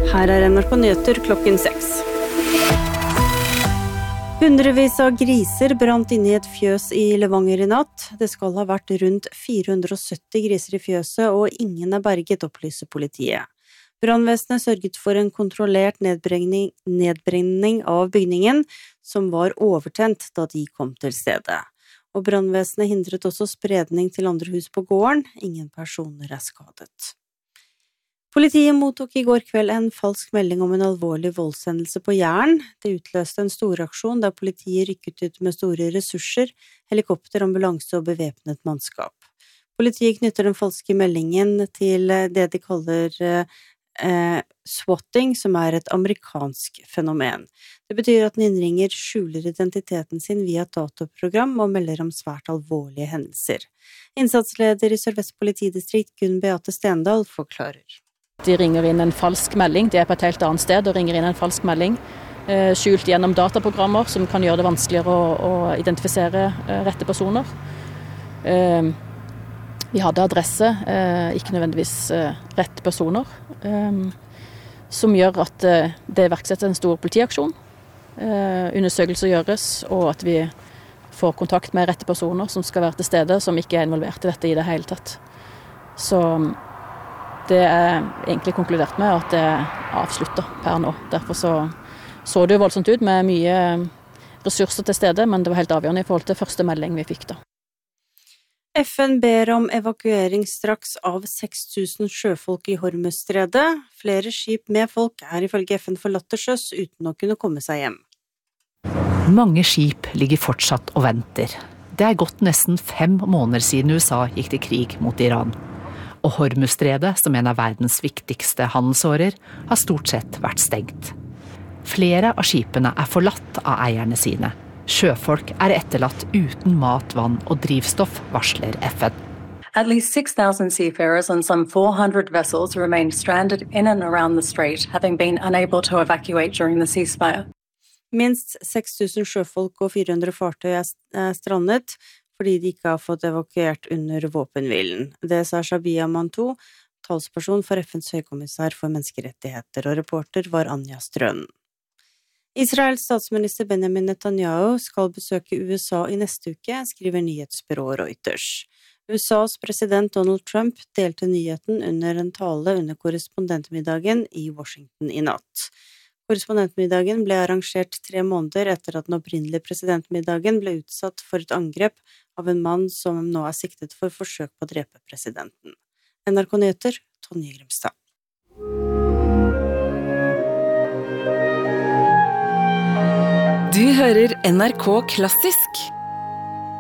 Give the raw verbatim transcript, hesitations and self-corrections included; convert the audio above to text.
Her er N R K Nyheter klokken seks. Hundrevis av griser brant inne i et fjøs i Levanger i natt. Det skal ha vært rundt fire hundre og sytti griser i fjøset, og ingen er berget, opplyser politiet. Brannvesenet sørget for en kontrollert nedbrenning, nedbrenning av bygningen, som var overtent da de kom til stedet. Og brannvesenet hindret også spredning til andre hus på gården. Ingen personer er skadet. Politiet mottok i går kveld en falsk melding om en alvorlig voldshendelse på Jæren. Det utløste en storaksjon der politiet rykket ut med store ressurser, helikopter, ambulanse og bevæpnet mannskap. Politiet knytter den falske meldingen til det de kaller eh, swatting, som er et amerikansk fenomen. Det betyr at den innringer skjuler identiteten sin via et dataprogram og melder om svært alvorlige hendelser. Innsatsleder i Sør-Vest politidistrikt, Gunn Beate Stendal, forklarer. De ringer inn en falsk melding, de er på et helt annet sted og ringer inn en falsk melding, eh, skjult gjennom dataprogrammer som kan gjøre det vanskeligere å, å identifisere eh, rette personer. Eh, vi hadde adresse, eh, ikke nødvendigvis eh, rette personer, eh, som gjør at eh, det iverksettes en stor politiaksjon, eh, undersøkelser gjøres, og at vi får kontakt med rette personer som skal være til stede, som ikke er involvert i dette i det hele tatt. Så det er egentlig konkludert med at det er avsluttet per nå. Derfor så, så det jo voldsomt ut med mye ressurser til stede, men det var helt avgjørende i forhold til første melding vi fikk da. F N ber om evakuering straks av seks tusen sjøfolk i Hormuzstredet. Flere skip med folk er ifølge F N forlatt til sjøs uten å kunne komme seg hjem. Mange skip ligger fortsatt og venter. Det er gått nesten fem måneder siden U S A gikk til krig mot Iran. Og Hormuzstredet, som en av verdens viktigste handelsårer, har stort sett vært stengt. Flere av skipene er forlatt av eierne sine. Sjøfolk er etterlatt uten mat, vann og drivstoff, varsler F N. At least six thousand seafarers on some four hundred vessels remained stranded in and around the strait, having been unable to evacuate during the ceasefire. Minst seks tusen sjøfolk og fire hundre fartøy er strandet, fordi de ikke har fått evakuert under våpenhvilen. Det sa Shabia Mantou, talsperson for F N's høykommissær for menneskerettigheter, og reporter var Anja Strønen. Israels statsminister Benjamin Netanyahu skal besøke U S A i neste uke, skriver nyhetsbyrået Reuters. U S A's president Donald Trump delte nyheten under en tale under korrespondentmiddagen i Washington i natt. Korrespondentmiddagen ble arrangert tre måneder etter at den opprinnelige presidentmiddagen ble utsatt for et angrep av en mann som nå er siktet for forsøk på å drepe presidenten. N R K Nyheter, Tonje Grimstad. Du hører N R K Klassisk.